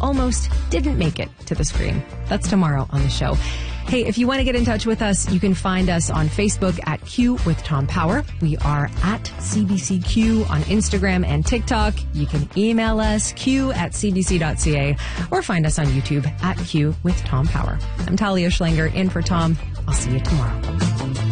almost didn't make it to the screen. That's tomorrow on the show. Hey, if you want to get in touch with us, you can find us on Facebook at Q with Tom Power. We are at CBCQ on Instagram and TikTok. You can email us, q@cbc.ca, or find us on YouTube at Q with Tom Power. I'm Talia Schlanger, in for Tom. I'll see you tomorrow.